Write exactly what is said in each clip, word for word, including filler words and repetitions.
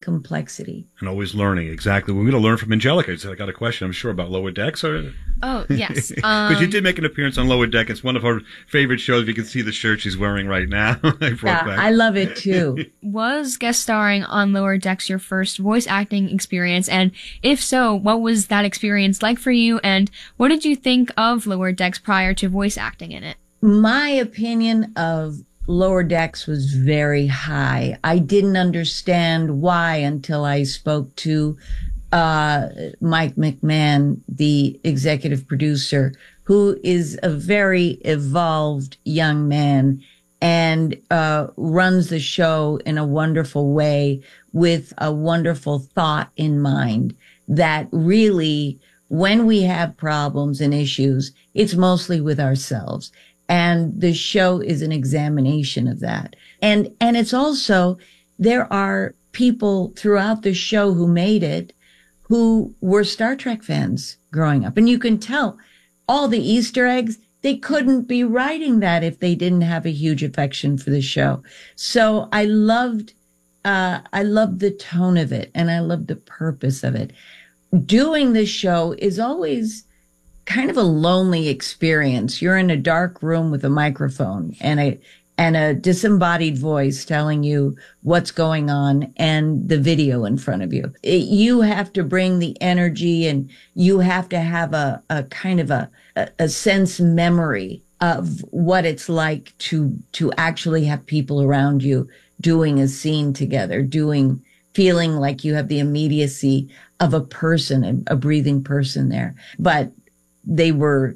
complexity. And always learning, exactly. We're going to learn from Angelica. So I got a question, I'm sure, about Lower Decks. Or... Oh, yes. Because um, you did make an appearance on Lower Deck. It's one of her favorite shows. You can see the shirt she's wearing right now. I brought Yeah, back. I love it too. Was guest starring on Lower Decks your first voice acting experience? And if so, what was that experience like for you? And what did you think of Lower Decks prior to voice acting in it? My opinion of Lower Decks was very high. I didn't understand why until I spoke to uh Mike McMahon, the executive producer, who is a very evolved young man and uh runs the show in a wonderful way with a wonderful thought in mind that really, when we have problems and issues, it's mostly with ourselves. And the show is an examination of that. And, and it's also, there are people throughout the show who made it who were Star Trek fans growing up. And you can tell all the Easter eggs, they couldn't be writing that if they didn't have a huge affection for the show. So I loved, uh, I loved the tone of it and I loved the purpose of it. Doing the show is always kind of a lonely experience. You're in a dark room with a microphone and a and a disembodied voice telling you what's going on and the video in front of you. It, you have to bring the energy and you have to have a, a kind of a, a, a sense memory of what it's like to to actually have people around you doing a scene together, doing feeling like you have the immediacy of a person, a, a breathing person there. But they were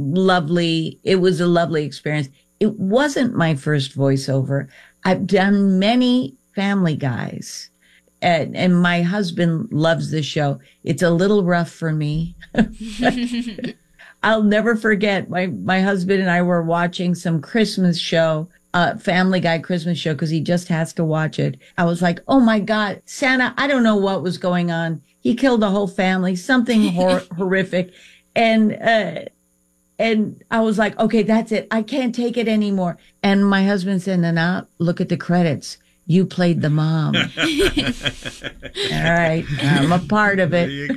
lovely. It was a lovely experience. It wasn't my first voiceover. I've done many Family Guys, and, and my husband loves the show. It's a little rough for me. I'll never forget, my, my husband and I were watching some Christmas show, uh, Family Guy Christmas show, because he just has to watch it. I was like, oh my God, Santa, I don't know what was going on. He killed the whole family, something hor- horrific. And, uh, and I was like, okay, that's it. I can't take it anymore. And my husband said, Nana, look at the credits. You played the mom. All right. I'm a part of it. There you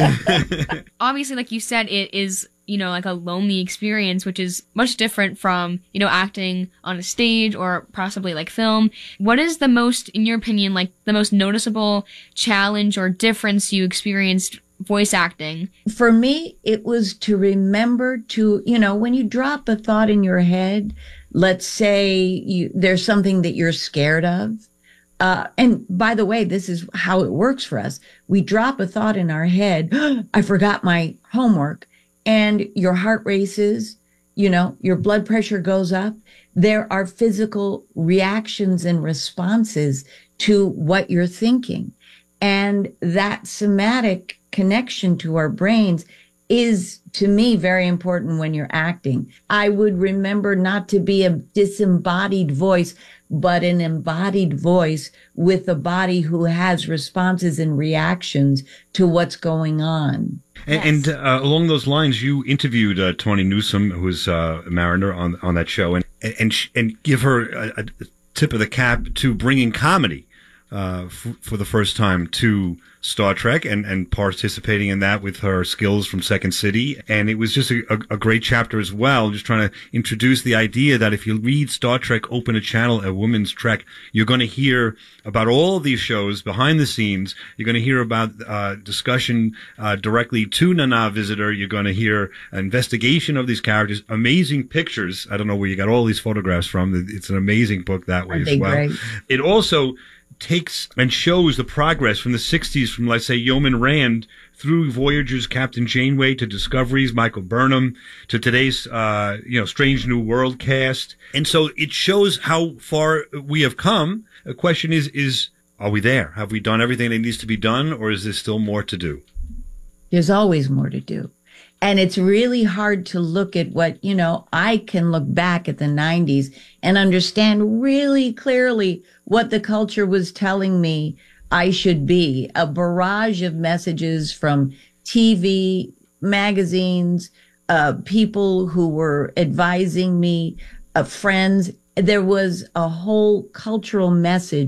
go. Obviously, like you said, it is, you know, like a lonely experience, which is much different from, you know, acting on a stage or possibly like film. What is the most, in your opinion, like the most noticeable challenge or difference you experienced voice acting? For me, it was to remember to, you know, when you drop a thought in your head, let's say you, there's something that you're scared of. Uh, and by the way, this is how it works for us. We drop a thought in our head. I forgot my homework, and your heart races, you know, your blood pressure goes up. There are physical reactions and responses to what you're thinking. And that somatic connection to our brains is, to me, very important when you're acting. I would remember not to be a disembodied voice, but an embodied voice with a body who has responses and reactions to what's going on. And, Yes. and uh, along those lines, you interviewed uh, Tawny Newsome, who was uh, a Mariner on on that show, and and sh- and give her a, a tip of the cap to bringing comedy uh, f- for the first time to Star Trek and, and participating in that with her skills from Second City. And it was just a, a, a great chapter as well, just trying to introduce the idea that if you read Star Trek, Open a Channel, A Woman's Trek, you're going to hear about all of these shows behind the scenes. You're going to hear about uh, discussion uh, directly to Nana Visitor. You're going to hear an investigation of these characters, amazing pictures. I don't know where you got all these photographs from. It's an amazing book that way Aren't as they well. great? It also takes and shows the progress from the sixties, from, let's say, Yeoman Rand through Voyager's Captain Janeway to Discovery's Michael Burnham to today's, uh, you know, Strange New World cast. And so it shows how far we have come. The question is, is, are we there? Have we done everything that needs to be done, or is there still more to do? There's always more to do. And it's really hard to look at what, you know, I can look back at the nineties and understand really clearly what the culture was telling me I should be. A barrage of messages from T V, magazines, uh, people who were advising me, uh, friends. There was a whole cultural message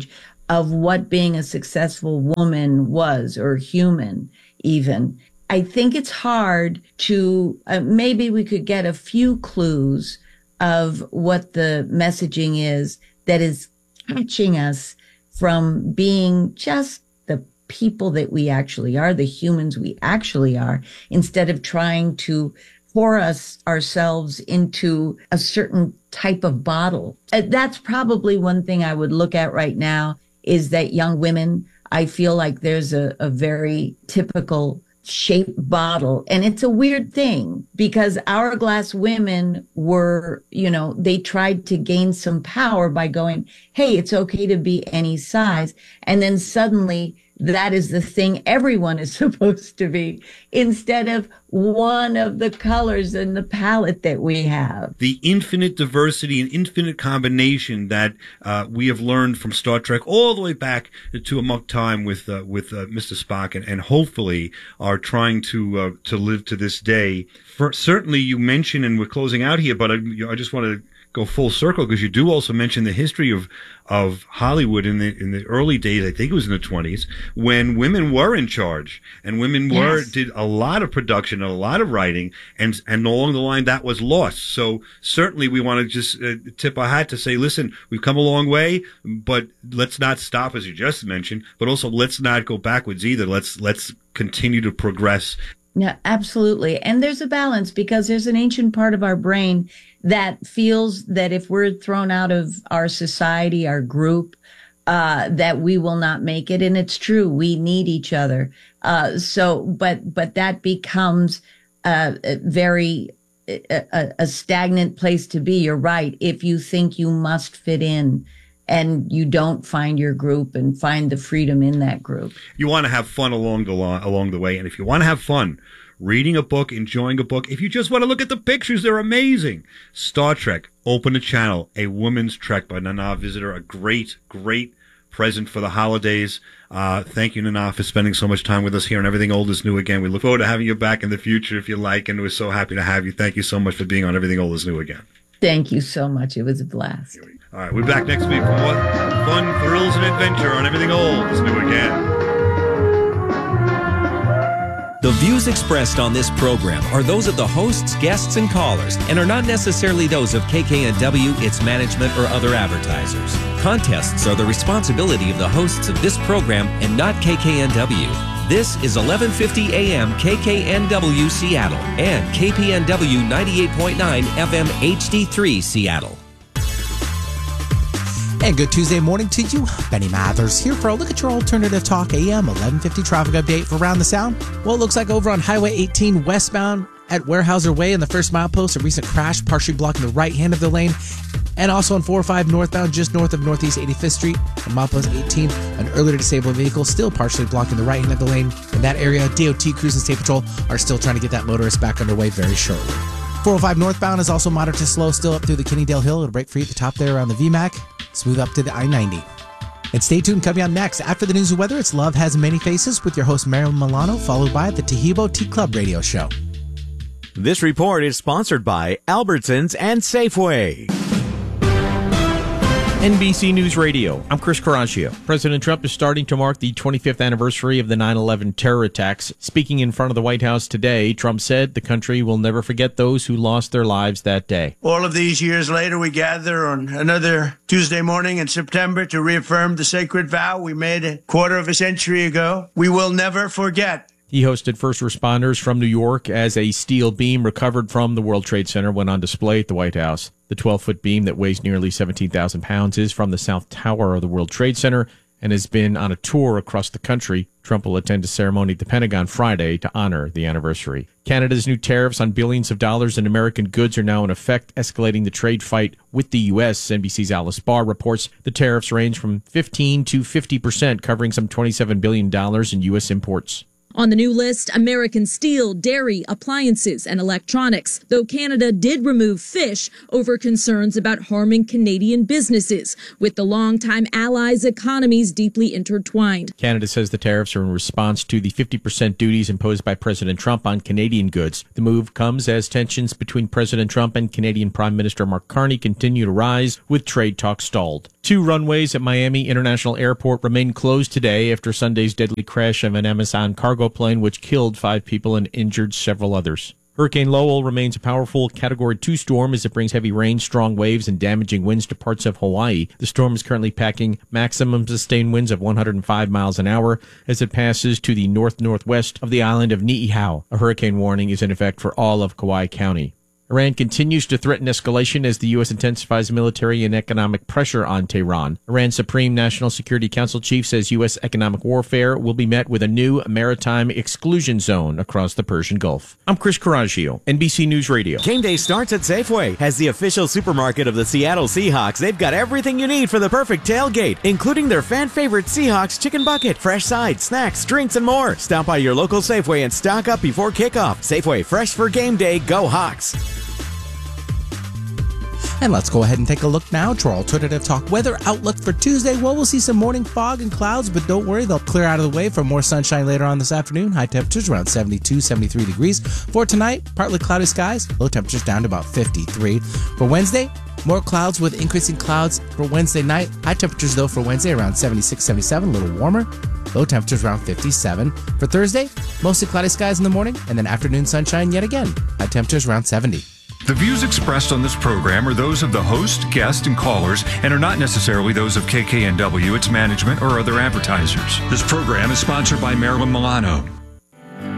of what being a successful woman was, or human even. I think it's hard to, uh, maybe we could get a few clues of what the messaging is that is catching us from being just the people that we actually are, the humans we actually are, instead of trying to pour us ourselves into a certain type of bottle. Uh, That's probably one thing I would look at right now, is that young women, I feel like there's a, a very typical shaped bottle. And it's a weird thing, because hourglass women were, you know, they tried to gain some power by going, hey, it's okay to be any size. And then suddenly that is the thing everyone is supposed to be, instead of one of the colors in the palette that we have. The infinite diversity and infinite combination that uh, we have learned from Star Trek all the way back to Amok Time with uh, with uh, Mister Spock, and, and hopefully are trying to uh, to live to this day. For, certainly, you mentioned, and we're closing out here, but I, I just want to go full circle, because you do also mention the history of of Hollywood in the in the early days. I think it was in the twenties, when women were in charge, and women were Yes. did a lot of production and a lot of writing, and and along the line that was lost. So certainly we want to just uh, tip our hat to say, listen, we've come a long way, but let's not stop, as you just mentioned, but also let's not go backwards either. Let's let's continue to progress. Yeah, absolutely. And there's a balance, because there's an ancient part of our brain that feels that if we're thrown out of our society, our group, uh, that we will not make it. And it's true. We need each other. Uh, so, but, but that becomes uh, a very, a, a stagnant place to be. You're right. If you think you must fit in, and you don't find your group and find the freedom in that group. You want to have fun along the lo- along the way, and if you want to have fun reading a book, enjoying a book, if you just want to look at the pictures, they're amazing. Star Trek, Open the Channel, A Woman's Trek by Nana Visitor, a great, great present for the holidays. Uh, thank you, Nana, for spending so much time with us here on Everything Old is New Again. We look forward to having you back in the future if you like, and we're so happy to have you. Thank you so much for being on Everything Old is New Again. Thank you so much. It was a blast. All right, we're back next week for more fun, thrills, and adventure on Everything Old is New Again. The views expressed on this program are those of the hosts, guests, and callers, and are not necessarily those of K K N W, its management, or other advertisers. Contests are the responsibility of the hosts of this program and not K K N W. This is eleven fifty A M K K N W Seattle and K P N W ninety-eight point nine F M H D three Seattle. And good Tuesday morning to you. Benny Mathers here for a look at your alternative talk A M eleven fifty traffic update for Around the Sound. Well, it looks like over on Highway eighteen westbound at Warehouser Way in the first mile post, a recent crash partially blocking the right hand of the lane. And also on four oh five northbound just north of Northeast eighty-fifth Street on milepost eighteen, an earlier disabled vehicle still partially blocking the right hand of the lane. In that area, D O T Cruise and State Patrol are still trying to get that motorist back underway very shortly. four oh five northbound is also moderate to slow still up through the Kennydale Hill. It'll break free at the top there around the V MAC. Smooth up to the I ninety. And stay tuned, coming on next. After the news and weather, it's Love Has Many Faces with your host Marilyn Milano, followed by the Tahibo Tea Club radio show. This report is sponsored by Albertsons and Safeway. N B C News Radio, I'm Chris Caraccio. President Trump is starting to mark the twenty-fifth anniversary of the nine eleven terror attacks. Speaking in front of the White House today, Trump said the country will never forget those who lost their lives that day. All of these years later, we gather on another Tuesday morning in September to reaffirm the sacred vow we made a quarter of a century ago. We will never forget. He hosted first responders from New York as a steel beam recovered from the World Trade Center went on display at the White House. The twelve-foot beam that weighs nearly seventeen thousand pounds is from the South Tower of the World Trade Center and has been on a tour across the country. Trump will attend a ceremony at the Pentagon Friday to honor the anniversary. Canada's new tariffs on billions of dollars in American goods are now in effect, escalating the trade fight with the U S. N B C's Alice Barr reports the tariffs range from fifteen to fifty percent, covering some twenty-seven billion dollars in U S imports. On the new list, American steel, dairy, appliances, and electronics, though Canada did remove fish over concerns about harming Canadian businesses, with the longtime allies' economies deeply intertwined. Canada says the tariffs are in response to the fifty percent duties imposed by President Trump on Canadian goods. The move comes as tensions between President Trump and Canadian Prime Minister Mark Carney continue to rise, with trade talks stalled. Two runways at Miami International Airport remain closed today after Sunday's deadly crash of an Amazon cargo plane, which killed five people and injured several others. Hurricane Lowell remains a powerful Category two storm as it brings heavy rain, strong waves, and damaging winds to parts of Hawaii. The storm is currently packing maximum sustained winds of one hundred five miles an hour as it passes to the north-northwest of the island of Niihau. A hurricane warning is in effect for all of Kauai County. Iran continues to threaten escalation as the U S intensifies military and economic pressure on Tehran. Iran's Supreme National Security Council chief says U S economic warfare will be met with a new maritime exclusion zone across the Persian Gulf. I'm Chris Coraggio, N B C News Radio. Game day starts at Safeway. As the official supermarket of the Seattle Seahawks, they've got everything you need for the perfect tailgate, including their fan-favorite Seahawks chicken bucket, fresh sides, snacks, drinks, and more. Stop by your local Safeway and stock up before kickoff. Safeway, fresh for game day. Go Hawks. And let's go ahead and take a look now to our alternative talk weather outlook for Tuesday. Well, we'll see some morning fog and clouds, but don't worry, they'll clear out of the way for more sunshine later on this afternoon. High temperatures around seventy-two, seventy-three degrees. For tonight, partly cloudy skies, low temperatures down to about fifty-three. For Wednesday, more clouds with increasing clouds for Wednesday night. High temperatures, though, for Wednesday around seventy-six, seventy-seven, a little warmer. Low temperatures around fifty-seven. For Thursday, mostly cloudy skies in the morning, and then afternoon sunshine yet again. High temperatures around seventy. The views expressed on this program are those of the host, guest, and callers and are not necessarily those of K K N W, its management, or other advertisers. This program is sponsored by Marilyn Milano.